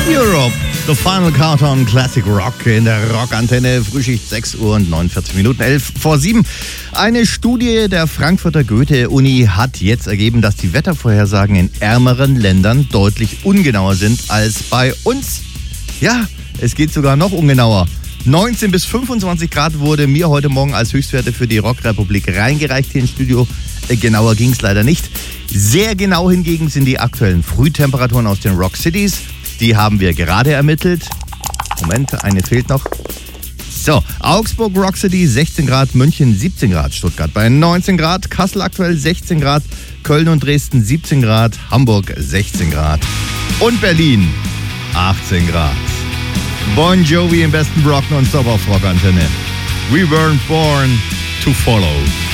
Europe, the final countdown Classic Rock in der Rockantenne, Frühschicht 6 Uhr und 49 Minuten, 11 vor 7. Eine Studie der Frankfurter Goethe-Uni hat jetzt ergeben, dass die Wettervorhersagen in ärmeren Ländern deutlich ungenauer sind als bei uns. Ja, es geht sogar noch ungenauer. 19 bis 25 Grad wurde mir heute Morgen als Höchstwerte für die Rockrepublik reingereicht hier ins Studio. Genauer ging es leider nicht. Sehr genau hingegen sind die aktuellen Frühtemperaturen aus den Rock Cities. Die haben wir gerade ermittelt. Moment, eine fehlt noch. So, Augsburg Rock City 16 Grad, München 17 Grad, Stuttgart bei 19 Grad, Kassel aktuell 16 Grad, Köln und Dresden 17 Grad, Hamburg 16 Grad und Berlin 18 Grad. Bon Jovi im besten Rock nonstop auf Rockantenne. We weren't born to follow.